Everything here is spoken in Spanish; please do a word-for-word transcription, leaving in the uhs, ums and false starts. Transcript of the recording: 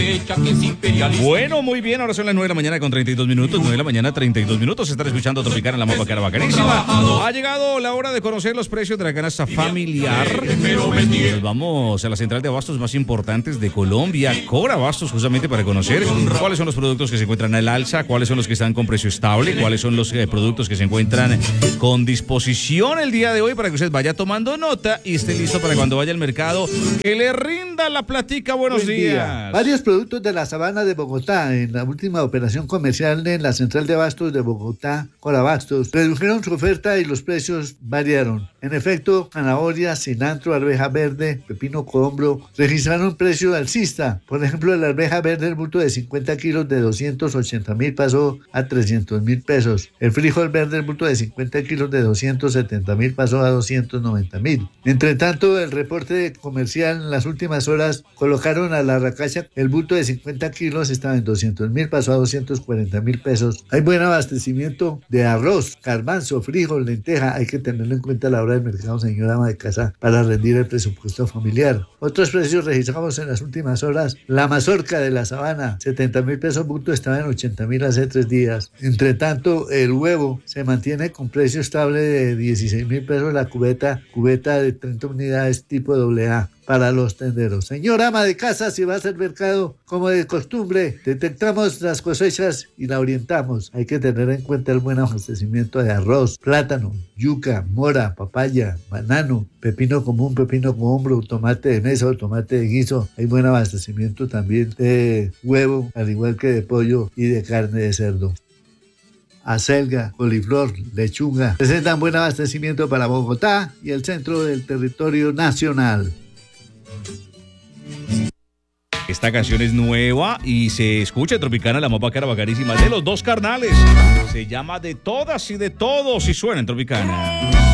Bueno, muy bien, ahora son las nueve de la mañana con treinta y dos minutos, nueve de la mañana treinta y dos minutos, se están escuchando Tropicana en la Mopa Cara Bacanísima. Ha llegado la hora de conocer los precios de la canasta familiar. Nos vamos a la central de abastos más importantes de Colombia, Cora Abastos, justamente para conocer cuáles son los productos que se encuentran al alza, cuáles son los que están con precio estable, cuáles son los eh, productos que se encuentran con disposición el día de hoy para que usted vaya tomando nota y esté listo para cuando vaya al mercado que le rinda la platica. Buenos Buen días. día. Varios productos de la sabana de Bogotá en la última operación comercial en la central de abastos de Bogotá, Corabastos, redujeron su oferta y los precios variaron. En efecto, zanahoria, cilantro, arveja verde, pepino cohombro registraron precio alcista. Por ejemplo, la arveja verde, el bulto de cincuenta kilos de doscientos ochenta mil pasó a trescientos mil pesos. El frijol verde, el bulto de cincuenta kilos de doscientos setenta mil pasó a doscientos noventa mil. Entre tanto, el reporte comercial en las últimas horas colocaron a la racacha el bulto de cincuenta kilos estaba en doscientos mil, pasó a doscientos cuarenta mil pesos. Hay buen abastecimiento de arroz, garbanzo, frijol, lenteja. Hay que tenerlo en cuenta a la hora del mercado, señora ama de casa, para rendir el presupuesto familiar. Otros precios registramos en las últimas horas. La mazorca de la sabana, setenta mil pesos bulto, estaba en ochenta mil hace tres días. Entre tanto, el huevo se mantiene con precio estable de dieciséis mil pesos la cubeta, cubeta de treinta unidades tipo doble A. Para los tenderos. Señora ama de casa, si va a hacer mercado como de costumbre, detectamos las cosechas y la orientamos. Hay que tener en cuenta el buen abastecimiento de arroz, plátano, yuca, mora, papaya, banano, pepino común, pepino cohombro, tomate de mesa o tomate de guiso. Hay buen abastecimiento también de huevo, al igual que de pollo y de carne de cerdo. Acelga, coliflor, lechuga presentan buen abastecimiento para Bogotá y el centro del territorio nacional. Esta canción es nueva y se escucha en Tropicana, la Mopa Cara Bacanísima de los dos carnales. Se llama De Todas y de Todos y suena en Tropicana.